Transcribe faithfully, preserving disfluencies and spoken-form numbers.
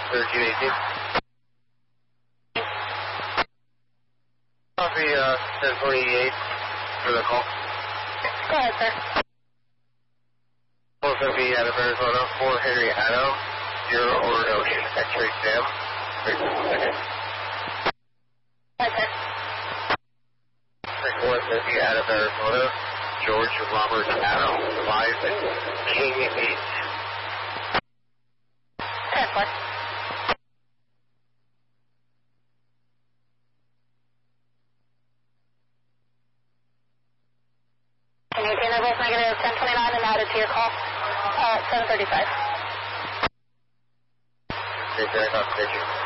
thirteen eighteen. Copy, uh, ten twenty-eight for the call. Go ahead, sir. four seventy out of Arizona, four Henry Adam, zero order Ocean, X-ray Sam. Wait one second. Go ahead, sir. four seventy out of Arizona, George Robert Adam, five King eight. ten four. Can you maintain levels negative ten twenty-nine and add it to your call? Uh, seven thirty-five. Okay, very much, thank you.